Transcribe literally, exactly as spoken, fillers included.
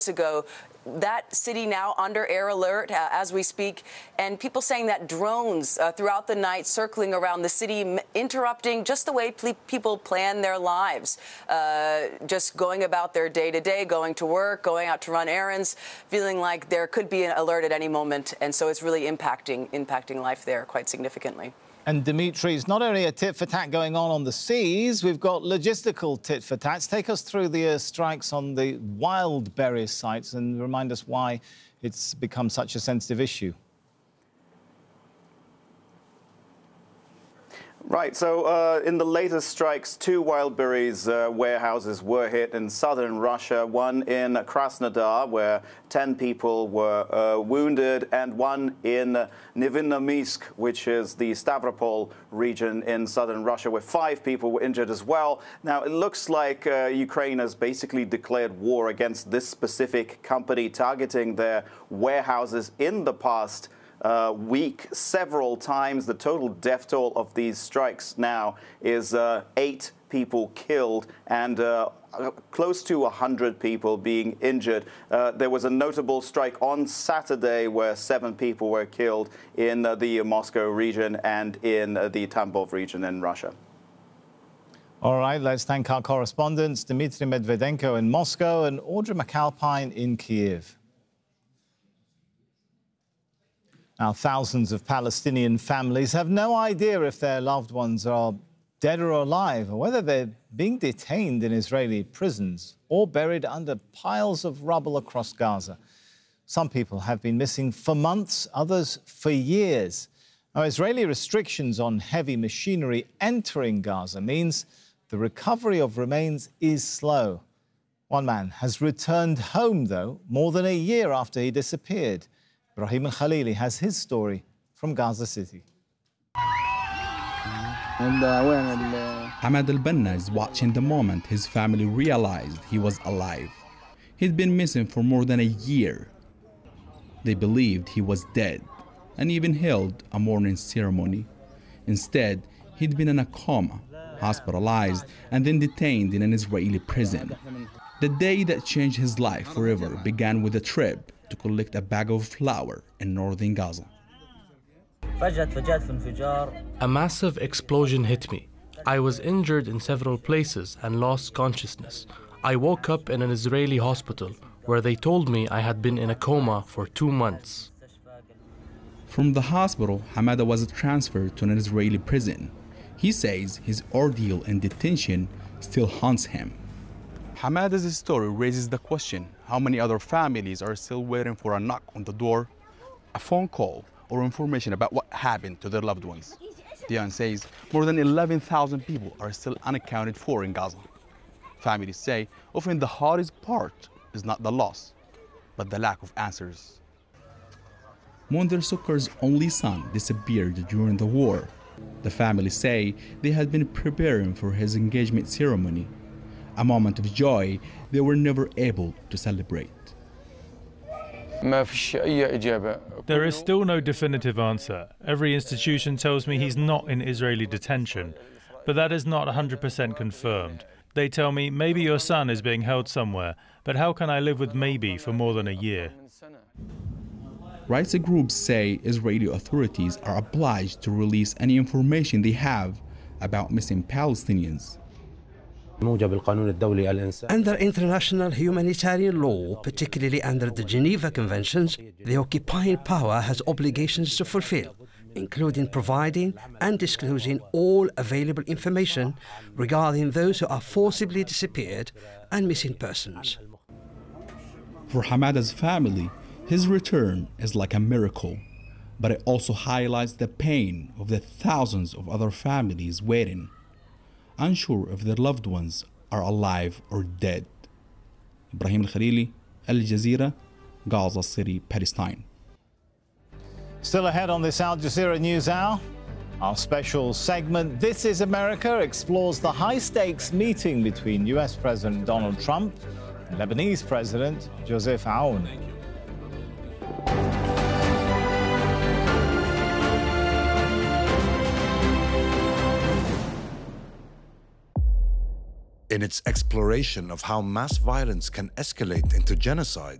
ago. That city now under air alert uh, as we speak, and people saying that drones uh, throughout the night circling around the city, interrupting just the way ple- people plan their lives, uh, just going about their day-to-day, going to work, going out to run errands, feeling like there could be an alert at any moment, and so it's really impacting impacting life there quite significantly. And Dimitri, it's not only a tit-for-tat going on on the seas, we've got logistical tit-for-tats. Take us through the uh, strikes on the Wildberries sites and remind us why it's become such a sensitive issue. Right, so uh, in the latest strikes, two Wildberries uh, warehouses were hit in southern Russia, one in Krasnodar, where ten people were uh, wounded, and one in uh, Nevinnomysk, which is the Stavropol region in southern Russia, where five people were injured as well. Now, it looks like uh, Ukraine has basically declared war against this specific company, targeting their warehouses in the past Uh, week several times. The total death toll of these strikes now is uh, eight people killed and uh, close to one hundred people being injured. Uh, there was a notable strike on Saturday where seven people were killed in uh, the Moscow region and in uh, the Tambov region in Russia. All right, let's thank our correspondents, Dmitry Medvedenko in Moscow and Audra McAlpine in Kiev. Now, thousands of Palestinian families have no idea if their loved ones are dead or alive, or whether they're being detained in Israeli prisons or buried under piles of rubble across Gaza. Some people have been missing for months, others for years. Now, Israeli restrictions on heavy machinery entering Gaza means the recovery of remains is slow. One man has returned home, though, more than a year after he disappeared. Ibrahim Al-Khalili has his story from Gaza City. Ahmed Al-Banna is watching the moment his family realized he was alive. He'd been missing for more than a year. They believed he was dead and even held a mourning ceremony. Instead, he'd been in a coma, hospitalized, and then detained in an Israeli prison. The day that changed his life forever began with a trip to collect a bag of flour in northern Gaza. A massive explosion hit me. I was injured in several places and lost consciousness. I woke up in an Israeli hospital where they told me I had been in a coma for two months. From the hospital, Hamada was transferred to an Israeli prison. He says his ordeal in detention still haunts him. Hamada's story raises the question, how many other families are still waiting for a knock on the door, a phone call, or information about what happened to their loved ones? Dion says more than eleven thousand people are still unaccounted for in Gaza. Families say often the hardest part is not the loss, but the lack of answers. Monder Sukkar's only son disappeared during the war. The family say they had been preparing for his engagement ceremony, a moment of joy they were never able to celebrate. There is still no definitive answer. Every institution tells me he's not in Israeli detention, but that is not one hundred percent confirmed. They tell me maybe your son is being held somewhere, but how can I live with maybe for more than a year? Rights groups say Israeli authorities are obliged to release any information they have about missing Palestinians. Under international humanitarian law, particularly under the Geneva Conventions, the occupying power has obligations to fulfill, including providing and disclosing all available information regarding those who are forcibly disappeared and missing persons. For Hamada's family, his return is like a miracle, but it also highlights the pain of the thousands of other families waiting, unsure if their loved ones are alive or dead. Ibrahim Al-Khalili, Al Jazeera, Gaza City, Palestine. Still ahead on this Al Jazeera News Hour, our special segment, This is America, explores the high-stakes meeting between U S President Donald Trump and Lebanese President Joseph Aoun. In its exploration of how mass violence can escalate into genocide,